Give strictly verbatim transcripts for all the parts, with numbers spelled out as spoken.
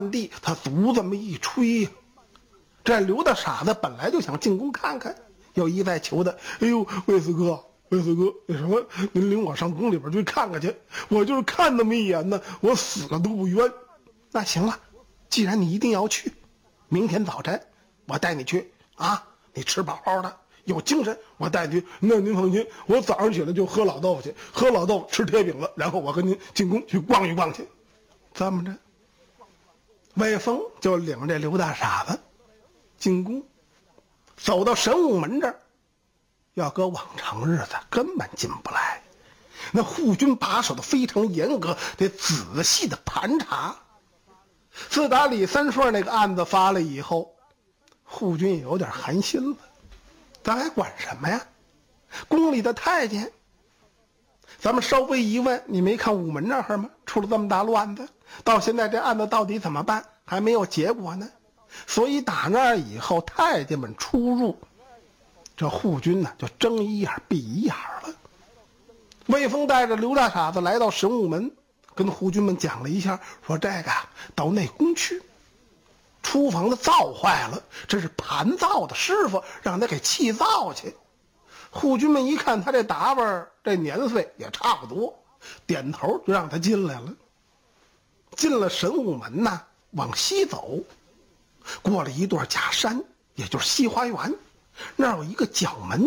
地，他足这么一吹呀、啊，这刘大傻子本来就想进宫看看，又一再求他：“哎呦，魏四哥，魏四哥，那什么，您领我上宫里边去看看去，我就是看那么一眼呢，我死了都不冤。”那行了，既然你一定要去，明天早晨我带你去啊，你吃饱饱的，有精神，我带你去。那您放心，我早上起来就喝老豆腐去，喝老豆腐吃铁饼子，然后我跟您进宫去逛一逛去。这么着，魏峰就领着这刘大傻子进宫，走到神武门这儿，要搁往常日子根本进不来。那护军把守的非常严格，得仔细的盘查。自打李三顺那个案子发了以后，护军也有点寒心了，咱还管什么呀？宫里的太监，咱们稍微一问，你没看午门那儿吗？出了这么大乱子，到现在这案子到底怎么办？还没有结果呢。所以打那儿以后，太监们出入，这护军呢就睁一眼闭一眼了。魏峰带着刘大傻子来到神武门，跟护军们讲了一下，说这个到内宫去，厨房的灶坏了，这是盘灶的师傅让他给气灶去。护军们一看他这打扮，这年岁也差不多，点头就让他进来了。进了神武门呢，往西走，过了一段假山，也就是西花园，那儿有一个角门。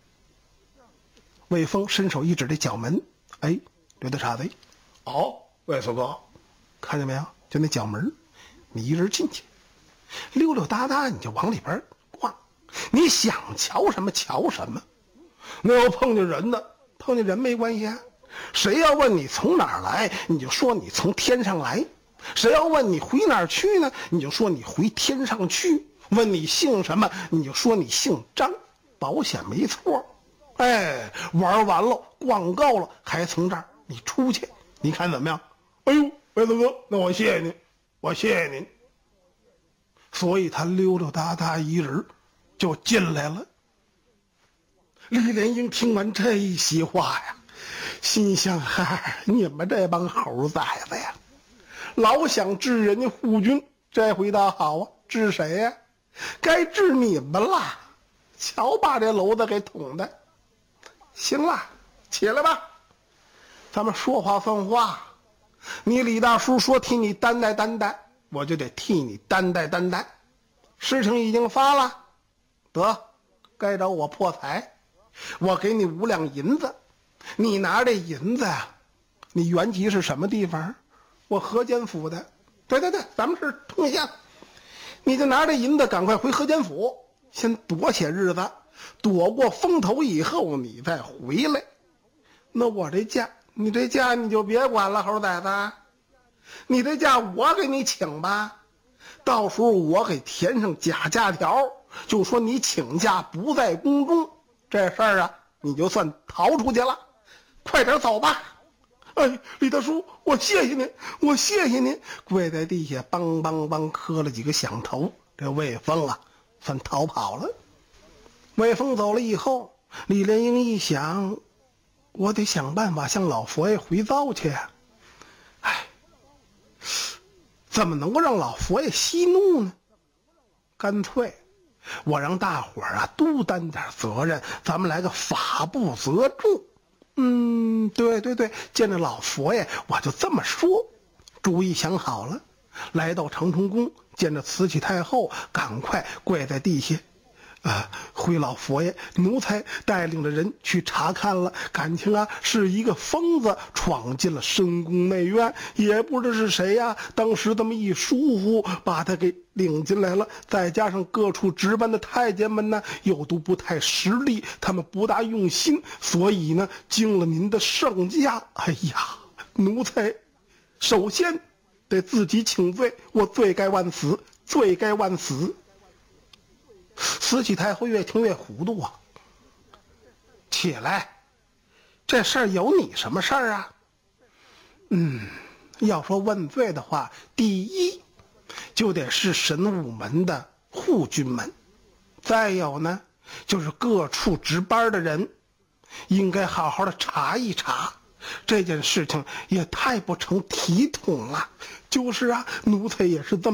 魏峰伸手一指这角门，哎，刘大傻子，哦，魏四哥，看见没有？就那角门，你一人进去，溜溜达达你就往里边逛，你想瞧什么瞧什么。那要碰见人呢，碰见人没关系啊。谁要问你从哪儿来，你就说你从天上来；谁要问你回哪儿去呢，你就说你回天上去。问你姓什么，你就说你姓张，保险没错。哎，玩完了，逛够了，还从这儿你出去，你看怎么样？哎呦，魏大哥，那我谢谢您，我谢谢您。所以他溜溜达达一人就进来了。李莲英听完这一席话呀，心想：嗨，你们这帮猴崽子呀，老想治人家护军，这回倒好啊，治谁呀？该治你们了。瞧把这篓子给捅的。行了，起来吧，咱们说话算话。你李大叔说替你担待担待，我就得替你担待担待。事情已经发了，得该找我破财，我给你五两银子。你拿这银子啊，你原籍是什么地方？我河间府的。对对对，咱们是同乡。你就拿这银子赶快回河间府，先躲些日子，躲过风头以后你再回来。那我这假，你这假你就别管了，猴崽子，你这假我给你请吧。到时候我给填上假假条，就说你请假不在宫中，这事儿啊你就算逃出去了。快点走吧。哎，李大叔，我谢谢您，我谢谢您。跪在地下梆梆梆磕了几个响头，这魏峰啊算逃跑了。魏峰走了以后，李莲英一想，我得想办法向老佛爷回奏去。哎，怎么能够让老佛爷息怒呢？干脆我让大伙儿啊都担点责任，咱们来个法不责众。嗯，对对对，见着老佛爷我就这么说。主意想好了，来到长春宫，见着慈禧太后，赶快跪在地下啊，回老佛爷，奴才带领着人去查看了，感情啊是一个疯子闯进了深宫内院，也不知道是谁呀、啊，当时这么一疏忽把他给领进来了。再加上各处值班的太监们呢又都不太识力，他们不大用心，所以呢惊了您的圣驾。哎呀，奴才首先得自己请罪，我罪该万死，罪该万死。慈禧太后越听越糊涂啊！起来，这事儿有你什么事儿啊？嗯，要说问罪的话，第一就得是神武门的护军们，再有呢就是各处值班的人，应该好好的查一查， 这件事情也太不成体统了。就是啊，奴才也是这么